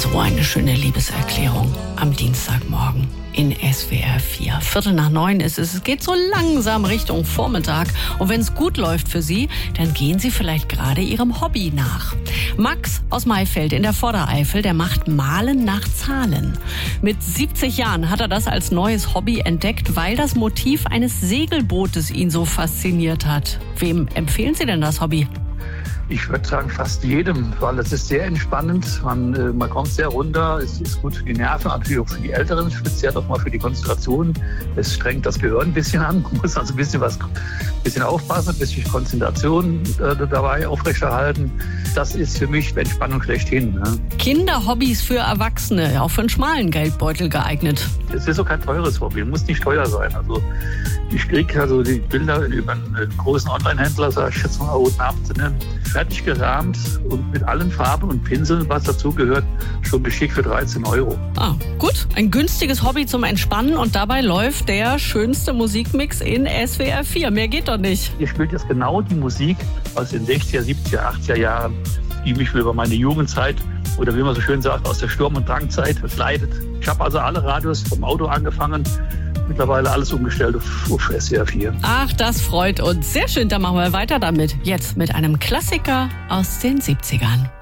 So eine schöne Liebeserklärung am Dienstagmorgen in SWR 4. 8:45 ist es. Es geht so langsam Richtung Vormittag. Und wenn es gut läuft für Sie, dann gehen Sie vielleicht gerade Ihrem Hobby nach. Max aus Maifeld in der Vordereifel, der macht Malen nach Zahlen. Mit 70 Jahren hat er das als neues Hobby entdeckt, weil das Motiv eines Segelbootes ihn so fasziniert hat. Wem empfehlen Sie denn das Hobby? Ich würde sagen, fast jedem, weil es ist sehr entspannend. Man kommt sehr runter. Es ist gut für die Nerven, natürlich auch für die Älteren, speziell auch mal für die Konzentration. Es strengt das Gehirn ein bisschen an. Man muss also ein bisschen aufpassen, ein bisschen Konzentration dabei aufrechterhalten. Das ist für mich Entspannung schlechthin. Ne? Kinderhobbys für Erwachsene, auch für einen schmalen Geldbeutel geeignet. Es ist auch kein teures Hobby, muss nicht teuer sein. Also ich kriege die Bilder über einen großen Online-Händler, sage ich jetzt mal, Roten Abend zu nennen, fertig gerahmt und mit allen Farben und Pinseln, was dazugehört, schon beschickt für 13 €. Ah, gut. Ein günstiges Hobby zum Entspannen und dabei läuft der schönste Musikmix in SWR 4. Mehr geht doch nicht. Ihr spielt jetzt genau die Musik aus den 60er, 70er, 80er Jahren, die mich über meine Jugendzeit oder wie man so schön sagt, aus der Sturm- und Drangzeit begleitet. Ich habe also alle Radios vom Auto angefangen, mittlerweile alles umgestellt auf SWR 4. Ach, das freut uns. Sehr schön, dann machen wir weiter damit. Jetzt mit einem Klassiker aus den 70ern.